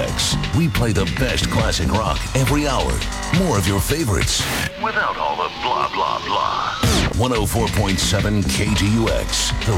KTUX. We play the best classic rock every hour. More of your favorites without all the blah, blah, blah. 104.7 KTUX.